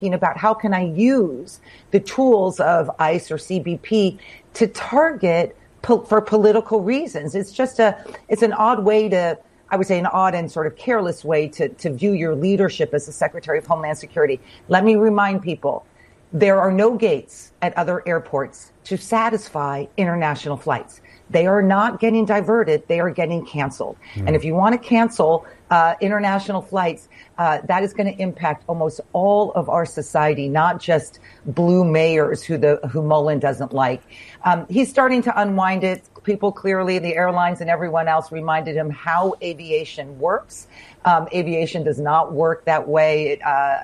thinking about how can I use the tools of ICE or CBP to target for political reasons. It's an odd way to, I would say an odd and sort of careless way to view your leadership as the Secretary of Homeland Security. Let me remind people, there are no gates at other airports to satisfy international flights. They are not getting diverted. They are getting canceled. And if you want to cancel international flights, that is going to impact almost all of our society, not just blue mayors who Mullen doesn't like. He's starting to unwind it. People clearly, the airlines and everyone else reminded him how aviation works. Aviation does not work that way.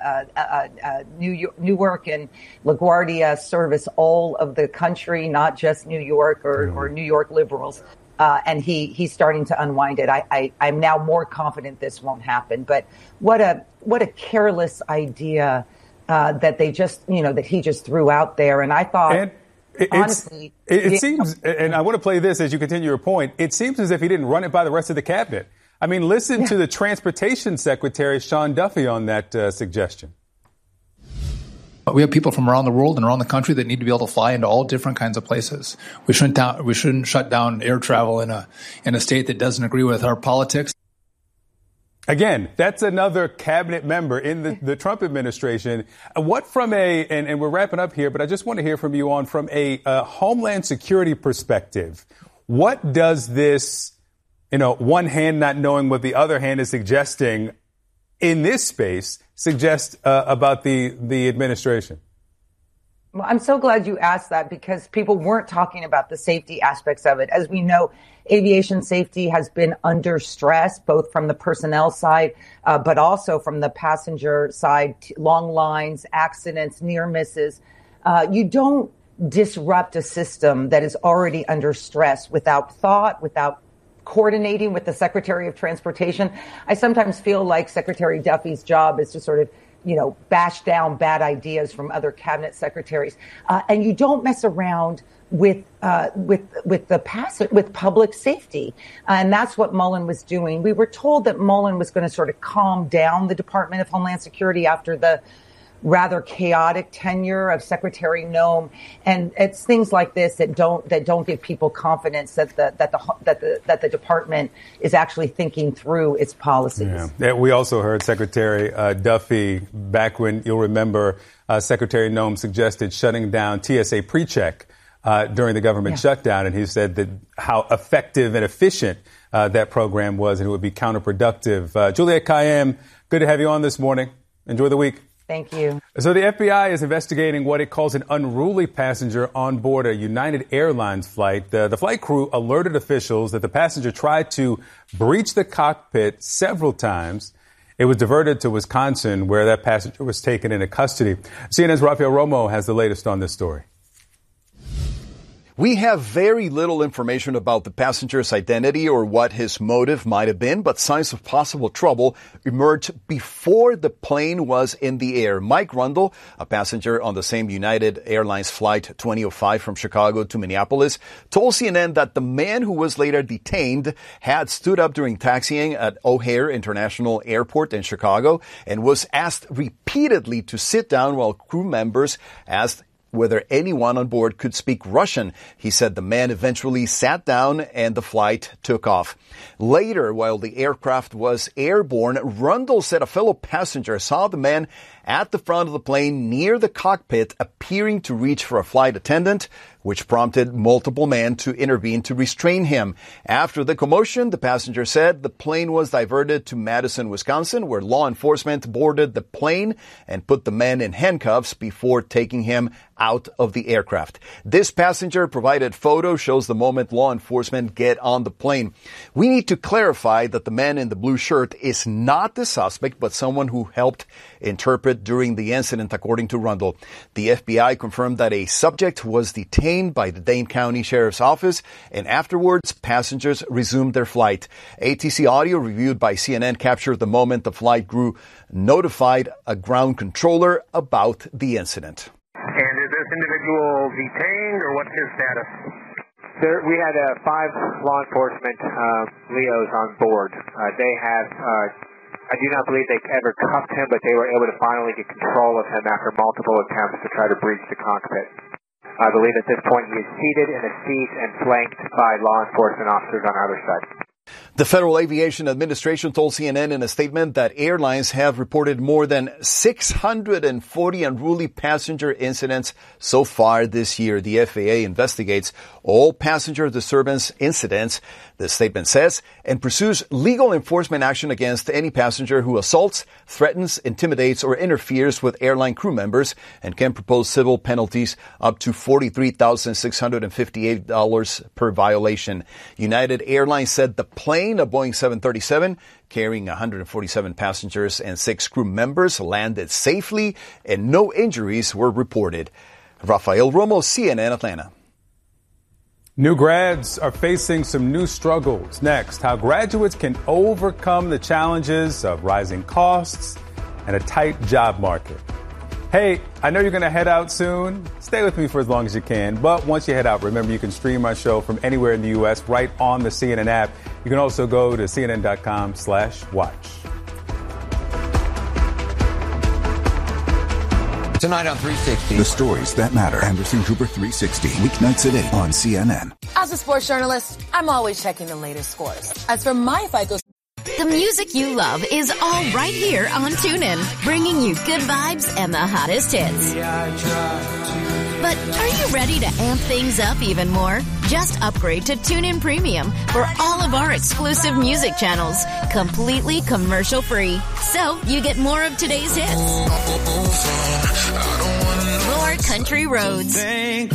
Newark and LaGuardia service all of the country, not just New York or New York liberals. And he's starting to unwind it. I'm now more confident this won't happen. But what a careless idea that they just, that he just threw out there. And I thought, honestly, it seems, and I want to play this as you continue your point. It seems as if he didn't run it by the rest of the cabinet. I mean, listen to the Transportation Secretary, Sean Duffy, on that suggestion. We have people from around the world and around the country that need to be able to fly into all different kinds of places. We shouldn't shut down air travel in a state that doesn't agree with our politics. Again, that's another cabinet member in the Trump administration. What from and we're wrapping up here, but I just want to hear from you from a Homeland Security perspective. What does this, one hand not knowing what the other hand is suggesting in this space suggest about the administration? Well, I'm so glad you asked that because people weren't talking about the safety aspects of it. As we know, aviation safety has been under stress, both from the personnel side, but also from the passenger side, long lines, accidents, near misses. You don't disrupt a system that is already under stress without thought, without coordinating with the Secretary of Transportation. I sometimes feel like Secretary Duffy's job is to sort of, bash down bad ideas from other cabinet secretaries. And you don't mess around with public safety. And that's what Mullen was doing. We were told that Mullen was going to sort of calm down the Department of Homeland Security after the rather chaotic tenure of Secretary Noem, and it's things like this that don't give people confidence that the department is actually thinking through its policies. Yeah. We also heard Secretary Duffy back when you'll remember Secretary Noem suggested shutting down TSA PreCheck during the government shutdown, and he said that how effective and efficient that program was, and it would be counterproductive. Juliette Kayyem, good to have you on this morning. Enjoy the week. Thank you. So the FBI is investigating what it calls an unruly passenger on board a United Airlines flight. The flight crew alerted officials that the passenger tried to breach the cockpit several times. It was diverted to Wisconsin, where that passenger was taken into custody. CNN's Rafael Romo has the latest on this story. We have very little information about the passenger's identity or what his motive might have been, but signs of possible trouble emerged before the plane was in the air. Mike Rundle, a passenger on the same United Airlines flight 2005 from Chicago to Minneapolis, told CNN that the man who was later detained had stood up during taxiing at O'Hare International Airport in Chicago and was asked repeatedly to sit down while crew members asked whether anyone on board could speak Russian. He said the man eventually sat down and the flight took off. Later, while the aircraft was airborne, Rundle said a fellow passenger saw the man at the front of the plane near the cockpit appearing to reach for a flight attendant, which prompted multiple men to intervene to restrain him. After the commotion, the passenger said the plane was diverted to Madison, Wisconsin, where law enforcement boarded the plane and put the man in handcuffs before taking him out of the aircraft. This passenger provided photos shows the moment law enforcement get on the plane. We need to clarify that the man in the blue shirt is not the suspect, but someone who helped interpret during the incident, according to Rundle. The FBI confirmed that a subject was detained by the Dane County Sheriff's Office, and afterwards, passengers resumed their flight. ATC audio reviewed by CNN captured the moment the flight crew notified a ground controller about the incident. And is this individual detained, or what's his status? Sir, we had 5 law enforcement LEOs on board. They have I do not believe they ever cuffed him, but they were able to finally get control of him after multiple attempts to try to breach the cockpit. I believe at this point he is seated in a seat and flanked by law enforcement officers on either side. The Federal Aviation Administration told CNN in a statement that airlines have reported more than 640 unruly passenger incidents so far this year. The FAA investigates all passenger disturbance incidents, the statement says, and pursues legal enforcement action against any passenger who assaults, threatens, intimidates, or interferes with airline crew members, and can propose civil penalties up to $43,658 per violation. United Airlines said the plane, a Boeing 737, carrying 147 passengers and 6 crew members, landed safely and no injuries were reported. Rafael Romo, CNN, Atlanta. New grads are facing some new struggles. Next, how graduates can overcome the challenges of rising costs and a tight job market. Hey, I know you're going to head out soon. Stay with me for as long as you can. But once you head out, remember you can stream our show from anywhere in the U.S. right on the CNN app. You can also go to CNN.com/watch. Tonight on 360. The stories that matter. Anderson Cooper 360. Weeknights at 8 on CNN. As a sports journalist, I'm always checking the latest scores. As for my FICO... The music you love is all right here on TuneIn, bringing you good vibes and the hottest hits. But are you ready to amp things up even more? Just upgrade to TuneIn Premium for all of our exclusive music channels, completely commercial-free. So you get more of today's hits, more country roads, and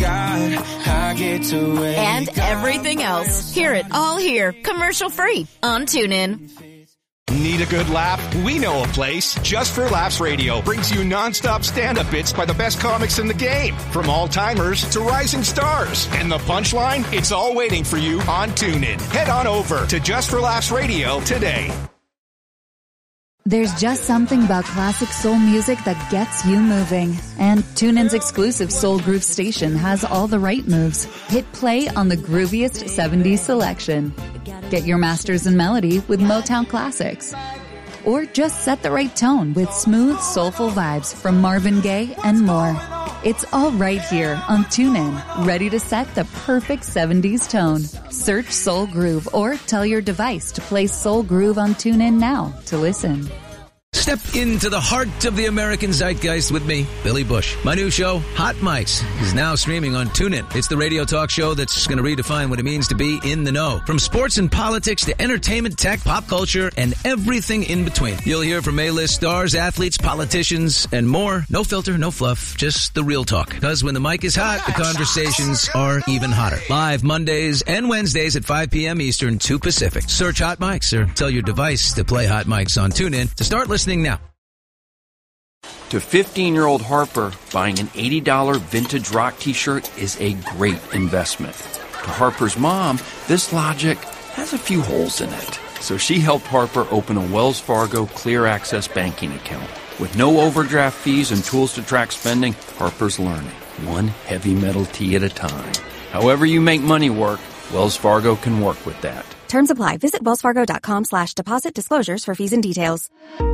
everything else. Hear it all here, commercial-free on TuneIn. Need a good laugh? We know a place. Just for Laughs Radio brings you nonstop stand-up bits by the best comics in the game, from all-timers to rising stars. And the punchline? It's all waiting for you on TuneIn. Head on over to Just for Laughs Radio today. There's just something about classic soul music that gets you moving. And TuneIn's exclusive Soul Groove station has all the right moves. Hit play on the grooviest 70s selection. Get your masters in melody with Motown classics. Or just set the right tone with smooth, soulful vibes from Marvin Gaye and more. It's all right here on TuneIn, ready to set the perfect 70s tone. Search Soul Groove or tell your device to play Soul Groove on TuneIn now to listen. Step into the heart of the American zeitgeist with me, Billy Bush. My new show, Hot Mics, is now streaming on TuneIn. It's the radio talk show that's going to redefine what it means to be in the know. From sports and politics to entertainment, tech, pop culture, and everything in between. You'll hear from A-list stars, athletes, politicians, and more. No filter, no fluff, just the real talk. Because when the mic is hot, the conversations are even hotter. Live Mondays and Wednesdays at 5 p.m. Eastern, 2 Pacific. Search Hot Mics or tell your device to play Hot Mics on TuneIn to start listening now. To 15-year-old Harper, buying an $80 vintage rock t-shirt is a great investment. To Harper's mom, this logic has a few holes in it. So she helped Harper open a Wells Fargo Clear Access banking account. With no overdraft fees and tools to track spending, Harper's learning, one heavy metal tee at a time. However you make money work, Wells Fargo can work with that. Terms apply. Visit wellsfargo.com/deposit disclosures for fees and details.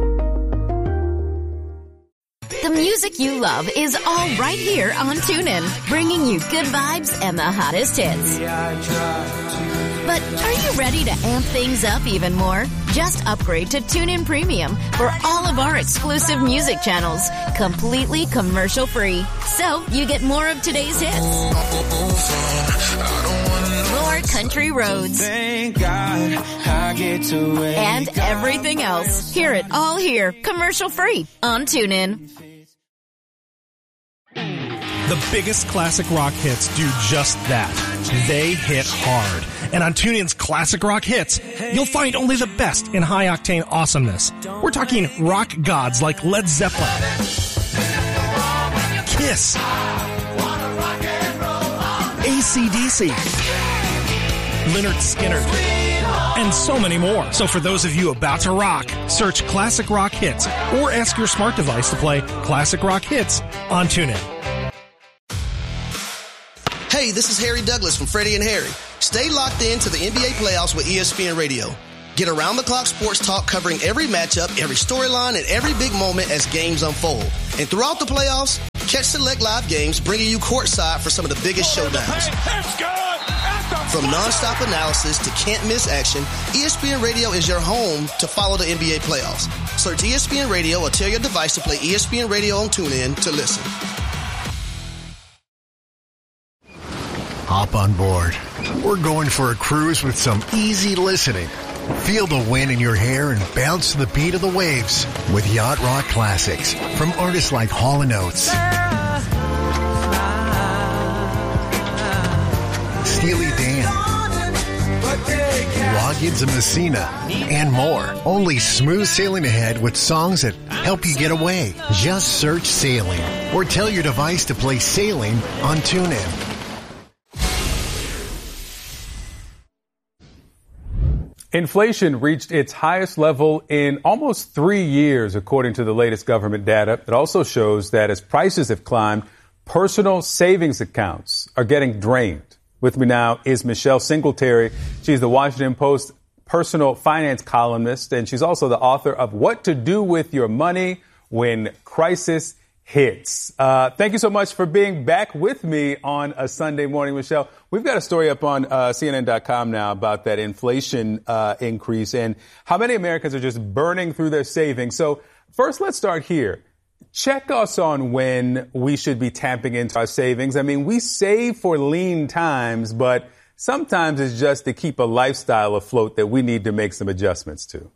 The music you love is all right here on TuneIn, bringing you good vibes and the hottest hits. But are you ready to amp things up even more? Just upgrade to TuneIn Premium for all of our exclusive music channels, completely commercial-free. So you get more of today's hits, more country roads, and everything else. Hear it all here, commercial-free on TuneIn. The biggest classic rock hits do just that. They hit hard. And on TuneIn's Classic Rock Hits, you'll find only the best in high-octane awesomeness. We're talking rock gods like Led Zeppelin, Kiss, AC/DC, Lynyrd Skynyrd, and so many more. So for those of you about to rock, search Classic Rock Hits or ask your smart device to play Classic Rock Hits on TuneIn. Hey, this is Harry Douglas from Freddie and Harry. Stay locked in to the NBA playoffs with ESPN Radio. Get around-the-clock sports talk covering every matchup, every storyline, and every big moment as games unfold. And throughout the playoffs, catch select live games bringing you courtside for some of the biggest showdowns. From nonstop analysis to can't-miss action, ESPN Radio is your home to follow the NBA playoffs. Search ESPN Radio or tell your device to play ESPN Radio on TuneIn to listen. Hop on board. We're going for a cruise with some easy listening. Feel the wind in your hair and bounce to the beat of the waves with Yacht Rock Classics from artists like Hall & Oates, Steely Dan, Loggins and Messina, and more. Only smooth sailing ahead with songs that help you get away. Just search Sailing or tell your device to play Sailing on TuneIn. Inflation reached its highest level in almost 3 years, according to the latest government data. It also shows that as prices have climbed, personal savings accounts are getting drained. With me now is Michelle Singletary. She's the Washington Post personal finance columnist, and she's also the author of What to Do with Your Money When Crisis Hits. Thank you so much for being back with me on a Sunday morning, Michelle. We've got a story up on CNN.com now about that inflation increase and how many Americans are just burning through their savings. So first, let's start here. Check us on when we should be tapping into our savings. I mean, we save for lean times, but sometimes it's just to keep a lifestyle afloat that we need to make some adjustments to.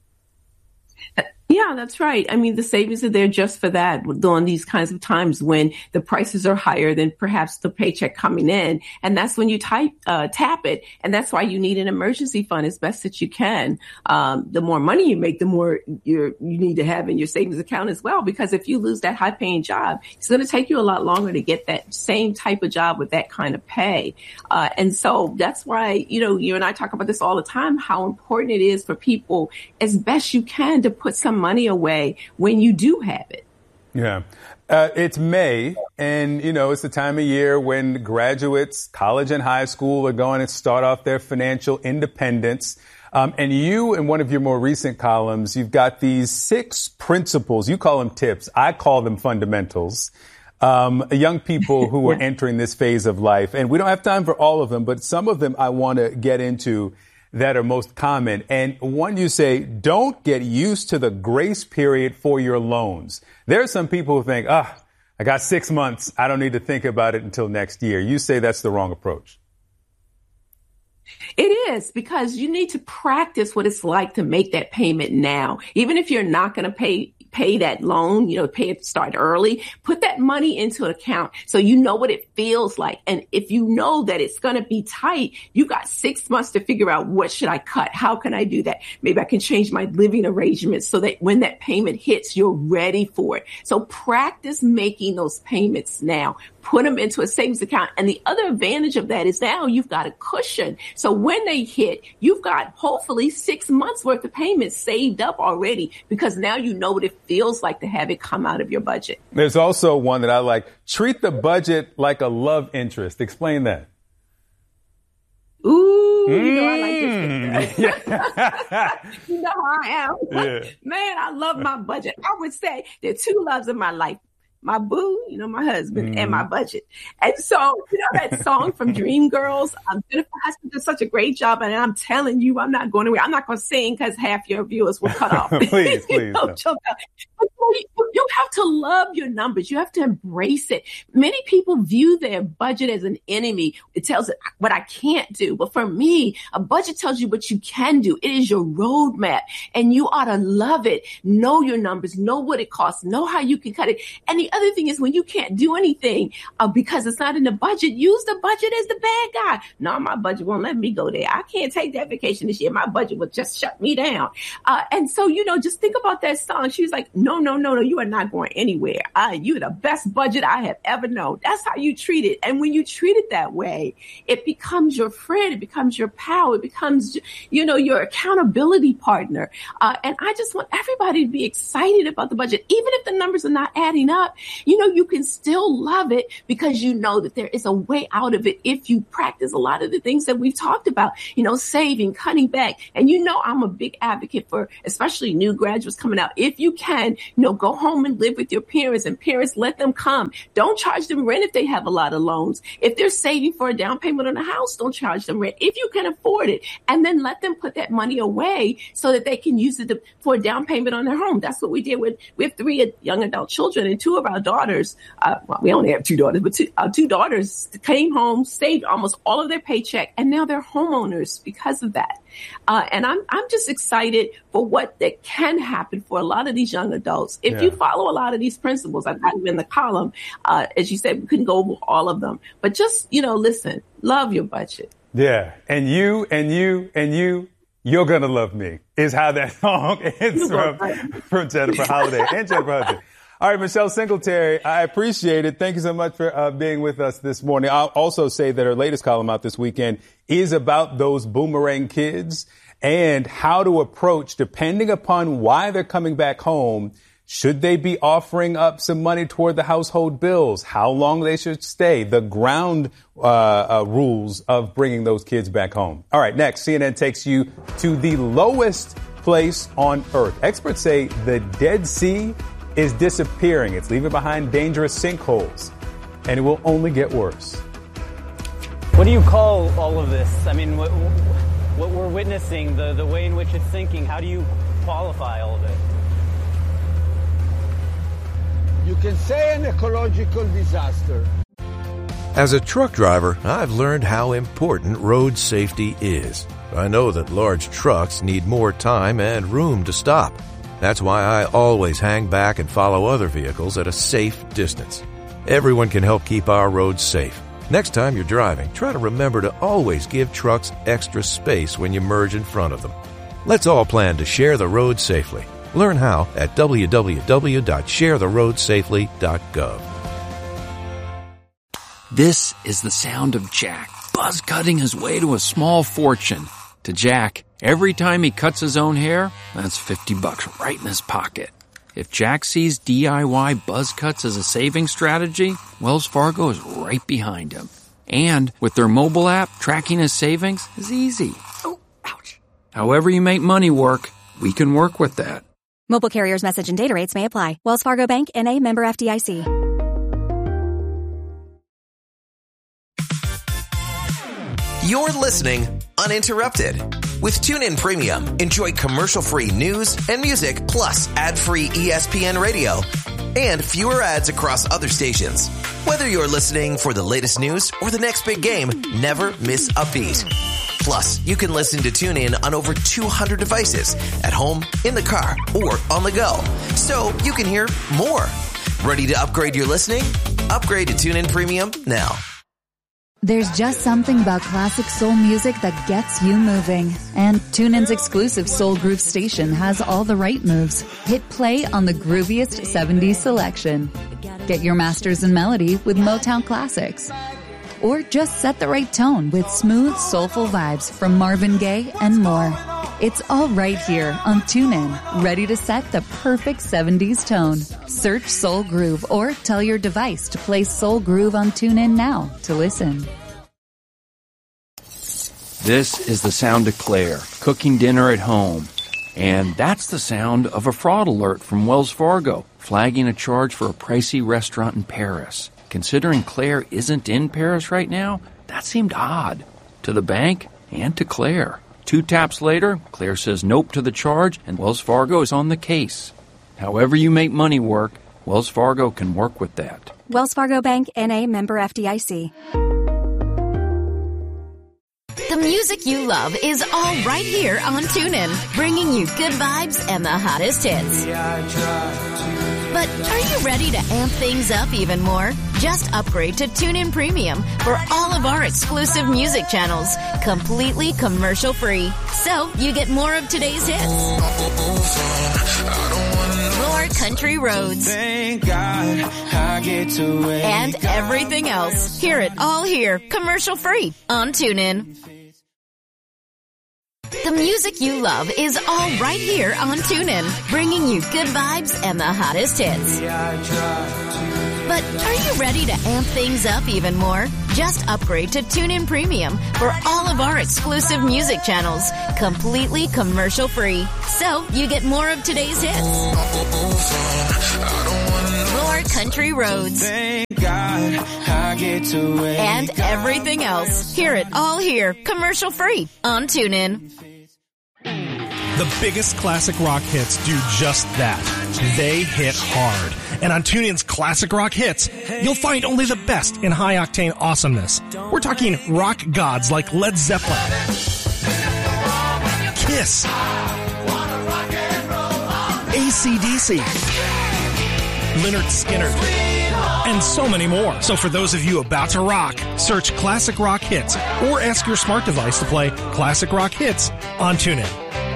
Yeah, that's right. I mean, the savings are there just for that during these kinds of times when the prices are higher than perhaps the paycheck coming in. And that's when you tap it. And that's why you need an emergency fund as best that you can. The more money you make, the more you need to have in your savings account as well, because if you lose that high paying job, it's going to take you a lot longer to get that same type of job with that kind of pay. And so that's why, you and I talk about this all the time, how important it is for people as best you can to put some money away when you do have it. Yeah. It's May, and, it's the time of year when graduates, college and high school, are going to start off their financial independence. And you, in one of your more recent columns, you've got these 6 principles. You call them tips. I call them fundamentals. Young people who are entering this phase of life. And we don't have time for all of them, but some of them I want to get into that are most common. And one, you say, don't get used to the grace period for your loans. There are some people who think, I got 6 months. I don't need to think about it until next year. You say that's the wrong approach. It is, because you need to practice what it's like to make that payment now. Even if you're not going to pay that loan, pay it, start early, put that money into an account so you know what it feels like. And if you know that it's going to be tight, you got 6 months to figure out, what should I cut? How can I do that? Maybe I can change my living arrangements so that when that payment hits, you're ready for it. So practice making those payments now. Put them into a savings account. And the other advantage of that is now you've got a cushion. So when they hit, you've got hopefully 6 months worth of payments saved up already, because now you know what it feels like to have it come out of your budget. There's also one that I like. Treat the budget like a love interest. Explain that. Ooh, I like this. You know how I am. Yeah. Man, I love my budget. I would say there are 2 loves in my life. My boo, my husband, and my budget. And so, that song from Dreamgirls, Jennifer Hudson did such a great job. And I'm telling you, I'm not going to sing because half your viewers will cut off. Please. You have to love your numbers. You have to embrace it. Many people view their budget as an enemy. It tells it what I can't do. But for me, a budget tells you what you can do. It is your roadmap, and you ought to love it. Know your numbers, know what it costs, know how you can cut it. And the other thing is, when you can't do anything because it's not in the budget, use the budget as the bad guy. No, my budget won't let me go there. I can't take that vacation this year. My budget will just shut me down. And so, just think about that song. She was like, no, no, you are not going anywhere. You're the best budget I have ever known. That's how you treat it. And when you treat it that way, it becomes your friend. It becomes your pal. It becomes, your accountability partner. And I just want everybody to be excited about the budget. Even if the numbers are not adding up, you can still love it because you know that there is a way out of it if you practice a lot of the things that we've talked about, saving, cutting back. And I'm a big advocate for especially new graduates coming out. If you can, go home and live with your parents, and parents, let them come. Don't charge them rent if they have a lot of loans. If they're saving for a down payment on a house, don't charge them rent if you can afford it. And then let them put that money away so that they can use it for a down payment on their home. That's what we did we have 3 young adult children, and 2 of our daughters, we only have 2 daughters, but 2 daughters came home, saved almost all of their paycheck, and now they're homeowners because of that. And I'm just excited for what that can happen for a lot of these young adults. If you follow a lot of these principles, I've got them in the column. As you said, we couldn't go over all of them, but just, listen, love your budget. Yeah. And you're going to love me is how that song ends from Jennifer Holliday and Jennifer Hudson. All right, Michelle Singletary, I appreciate it. Thank you so much for being with us this morning. I'll also say that her latest column out this weekend is about those boomerang kids and how to approach, depending upon why they're coming back home. Should they be offering up some money toward the household bills? How long they should stay? The ground rules of bringing those kids back home. All right, next, CNN takes you to the lowest place on Earth. Experts say the Dead Sea is disappearing. It's leaving behind dangerous sinkholes, and it will only get worse. What do you call all of this? I mean, what we're witnessing, the way in which it's sinking, how do you qualify all of it? You can say an ecological disaster. As a truck driver, I've learned how important road safety is. I know that large trucks need more time and room to stop. That's why I always hang back and follow other vehicles at a safe distance. Everyone can help keep our roads safe. Next time you're driving, try to remember to always give trucks extra space when you merge in front of them. Let's all plan to share the road safely. Learn how at www.sharetheroadsafely.gov. This is the sound of Jack buzz cutting his way to a small fortune. To Jack, every time he cuts his own hair, that's $50 right in his pocket. If Jack sees DIY buzz cuts as a saving strategy, Wells Fargo is right behind him. And with their mobile app, tracking his savings is easy. Oh, ouch. However you make money work, we can work with that. Mobile carriers' message and data rates may apply. Wells Fargo Bank, N.A., member FDIC. You're listening uninterrupted. With TuneIn Premium, enjoy commercial-free news and music, plus ad-free ESPN radio and fewer ads across other stations. Whether you're listening for the latest news or the next big game, never miss a beat. Plus, you can listen to TuneIn on over 200 devices at home, in the car, or on the go. So you can hear more. Ready to upgrade your listening? Upgrade to TuneIn Premium now. There's just something about classic soul music that gets you moving. And TuneIn's exclusive Soul Groove station has all the right moves. Hit play on the grooviest 70s selection. Get your masters in melody with Motown classics. Or just set the right tone with smooth, soulful vibes from Marvin Gaye and more. It's all right here on TuneIn, ready to set the perfect 70s tone. Search Soul Groove or tell your device to play Soul Groove on TuneIn now to listen. This is the sound of Claire, cooking dinner at home. And that's the sound of a fraud alert from Wells Fargo, flagging a charge for a pricey restaurant in Paris. Considering Claire isn't in Paris right now, that seemed odd to the bank and to Claire. 2 taps later, Claire says nope to the charge, and Wells Fargo is on the case. However you make money work, Wells Fargo can work with that. Wells Fargo Bank, N.A., member FDIC. The music you love is all right here on TuneIn, bringing you good vibes and the hottest hits. But are you ready to amp things up even more? Just upgrade to TuneIn Premium for all of our exclusive music channels, completely commercial-free. So you get more of today's hits. more country roads, thank God I get to wake and everything else. Hear it all here, commercial free on TuneIn. The music you love is all right here on TuneIn, bringing you good vibes and the hottest hits. But are you ready to amp things up even more? Just upgrade to TuneIn Premium for all of our exclusive music channels, completely commercial free. So you get more of today's hits, more country roads, thank God I get to wake and everything else. Hear it all here, commercial free on TuneIn. The biggest classic rock hits do just that. They hit hard. And on TuneIn's Classic Rock Hits, you'll find only the best in high-octane awesomeness. We're talking rock gods like Led Zeppelin, Kiss, AC/DC, Lynyrd Skynyrd, and so many more. So for those of you about to rock, search Classic Rock Hits or ask your smart device to play Classic Rock Hits on TuneIn.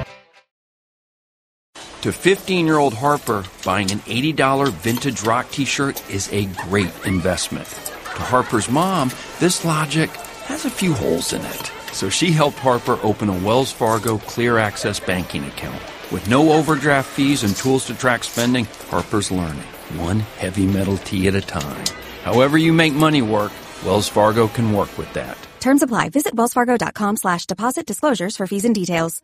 To 15-year-old Harper, buying an $80 vintage rock t-shirt is a great investment. To Harper's mom, this logic has a few holes in it. So she helped Harper open a Wells Fargo Clear Access banking account. With no overdraft fees and tools to track spending, Harper's learning, one heavy metal tee at a time. However you make money work, Wells Fargo can work with that. Terms apply. Visit wellsfargo.com/deposit disclosures for fees and details.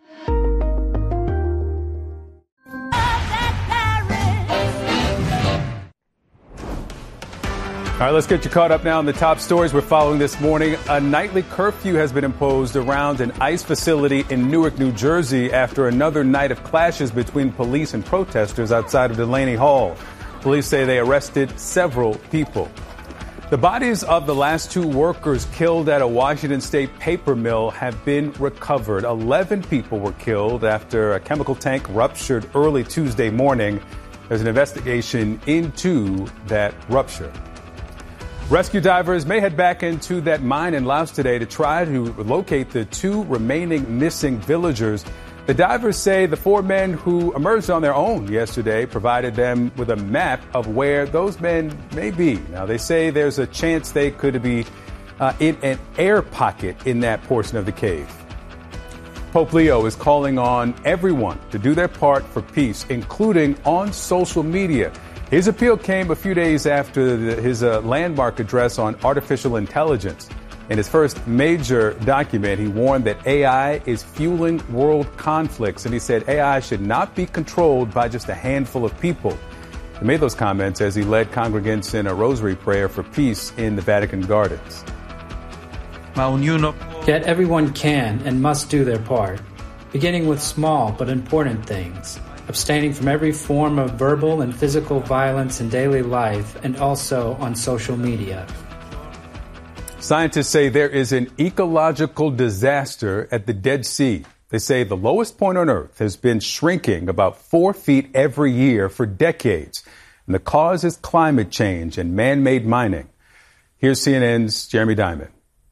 All right, let's get you caught up now on the top stories we're following this morning. A nightly curfew has been imposed around an ICE facility in Newark, New Jersey after another night of clashes between police and protesters outside of Delaney Hall. Police say they arrested several people. The bodies of the last two workers killed at a Washington State paper mill have been recovered. 11 people were killed after a chemical tank ruptured early Tuesday morning. There's an investigation into that rupture. Rescue divers may head back into that mine in Laos today to try to locate the two remaining missing villagers. The divers say the four men who emerged on their own yesterday provided them with a map of where those men may be. Now, they say there's a chance they could be in an air pocket in that portion of the cave. Pope Leo is calling on everyone to do their part for peace, including on social media. His appeal came a few days after his landmark address on artificial intelligence. In his first major document, he warned that AI is fueling world conflicts, and he said AI should not be controlled by just a handful of people. He made those comments as he led congregants in a rosary prayer for peace in the Vatican Gardens. Yet everyone can and must do their part, beginning with small but important things. Abstaining from every form of verbal and physical violence in daily life and also on social media. Scientists say there is an ecological disaster at the Dead Sea. They say the lowest point on Earth has been shrinking about 4 feet every year for decades. And the cause is climate change and man-made mining. Here's CNN's Jeremy Diamond.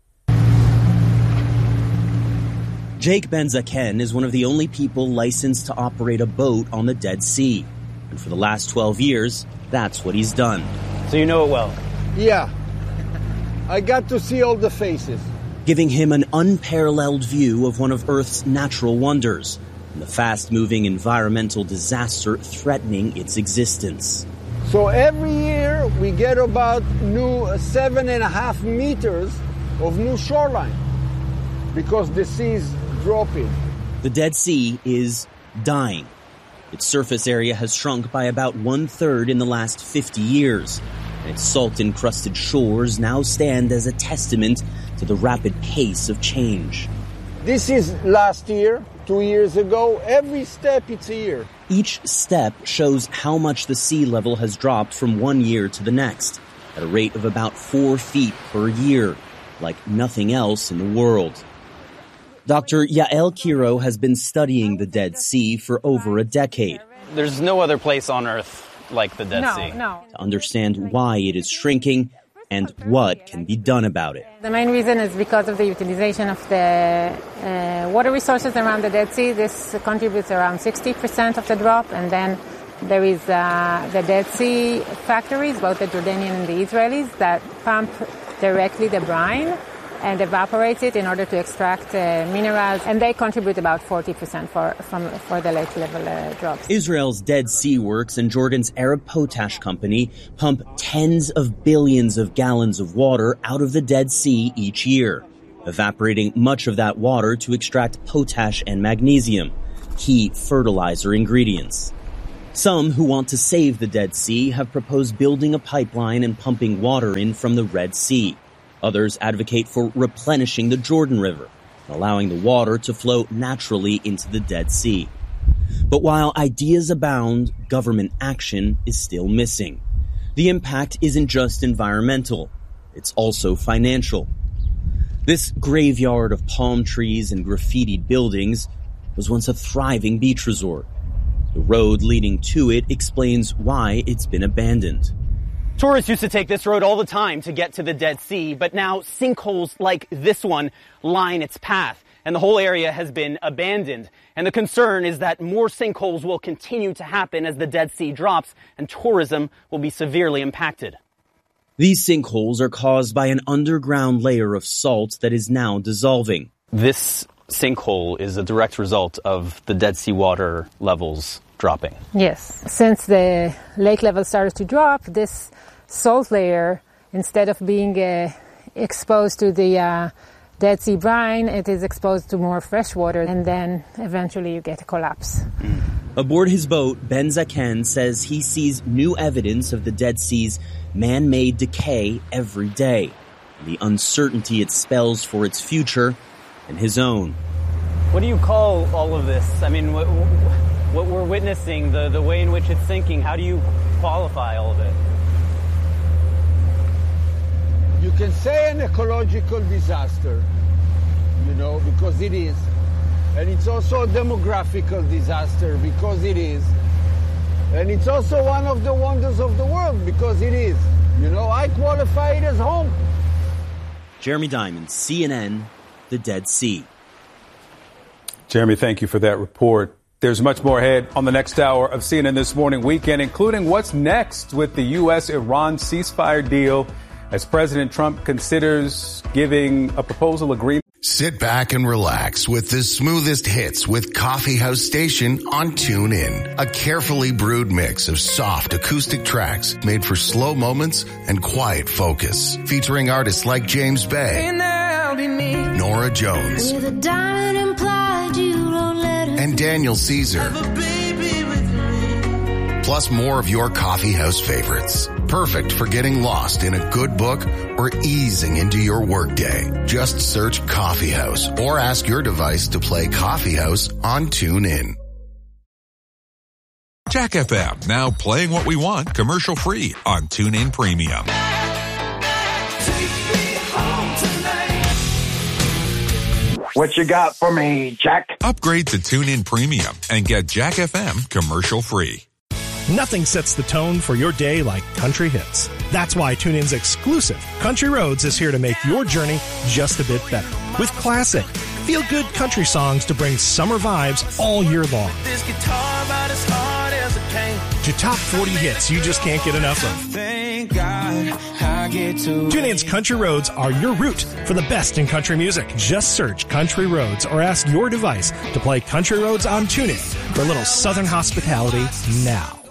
Jake Ben-Zaken is one of the only people licensed to operate a boat on the Dead Sea. And for the last 12 years, that's what he's done. So you know it well? Yeah. I got to see all the faces. Giving him an unparalleled view of one of Earth's natural wonders and the fast-moving environmental disaster threatening its existence. So every year we get about new 7.5 meters of new shoreline because the sea's dropping. The Dead Sea is dying. Its surface area has shrunk by about 1/3 in the last 50 years. And its salt-encrusted shores now stand as a testament to the rapid pace of change. This is last year, 2 years ago. Every step it's a year. Each step shows how much the sea level has dropped from one year to the next, at a rate of about 4 feet per year, like nothing else in the world. Dr. Yael Kiro has been studying the Dead Sea for over a decade. There's no other place on Earth like the Dead Sea. To understand why it is shrinking and what can be done about it. The main reason is because of the utilization of the water resources around the Dead Sea. This contributes around 60% of the drop, and then There is the Dead Sea factories, both the Jordanian and the Israelis, that pump directly the brine and evaporate it in order to extract minerals, and they contribute about 40% for the lake level drops. Israel's Dead Sea Works and Jordan's Arab Potash Company pump tens of billions of gallons of water out of the Dead Sea each year, evaporating much of that water to extract potash and magnesium, key fertilizer ingredients. Some who want to save the Dead Sea have proposed building a pipeline and pumping water in from the Red Sea. Others advocate for replenishing the Jordan River and allowing the water to flow naturally into the Dead Sea. But while ideas abound, government action is still missing. The impact isn't just environmental, it's also financial. This graveyard of palm trees and graffitied buildings was once a thriving beach resort. The road leading to it explains why it's been abandoned. Tourists used to take this road all the time to get to the Dead Sea, but now sinkholes like this one line its path, and the whole area has been abandoned. And the concern is that more sinkholes will continue to happen as the Dead Sea drops, and tourism will be severely impacted. These sinkholes are caused by an underground layer of salt that is now dissolving. This sinkhole is a direct result of the Dead Sea water levels dropping. Yes. Since the lake level started to drop, this salt layer, instead of being exposed to the Dead Sea brine, it is exposed to more fresh water, and then eventually you get a collapse. Aboard his boat, Ben Zaken says he sees new evidence of the Dead Sea's man-made decay every day, the uncertainty it spells for its future and his own. What do you call all of this? I mean, what we're witnessing, the way in which it's sinking, how do you qualify all of it? You can say an ecological disaster, because it is. And it's also a demographical disaster, because it is. And it's also one of the wonders of the world, because it is. I qualify it as home. Jeremy Diamond, CNN, The Dead Sea. Jeremy, thank you for that report. There's much more ahead on the next hour of CNN This Morning Weekend, including what's next with the U.S.-Iran ceasefire deal as President Trump considers giving a proposal agreement. Sit back and relax with the smoothest hits with Coffee House Station on TuneIn. A carefully brewed mix of soft acoustic tracks made for slow moments and quiet focus. Featuring artists like James Bay, Nora Jones, and Daniel Caesar. Plus more of your coffee house favorites. Perfect for getting lost in a good book or easing into your workday. Just search Coffee House or ask your device to play Coffee House on TuneIn. Jack FM, now playing what we want commercial free on TuneIn Premium. What you got for me, Jack? Upgrade to TuneIn Premium and get Jack FM commercial free. Nothing sets the tone for your day like country hits. That's why TuneIn's exclusive Country Roads is here to make your journey just a bit better. With classic, feel-good country songs to bring summer vibes all year long. This guitar about as hard as it came. To top 40 hits you just can't get enough of. Thank God I get to TuneIn's Country Roads are your route for the best in country music. Just search Country Roads or ask your device to play Country Roads on TuneIn for a little southern hospitality now.